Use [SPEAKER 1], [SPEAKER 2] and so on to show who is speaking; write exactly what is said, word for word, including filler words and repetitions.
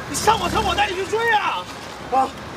[SPEAKER 1] 你上我车，我带你去追啊！
[SPEAKER 2] 啊！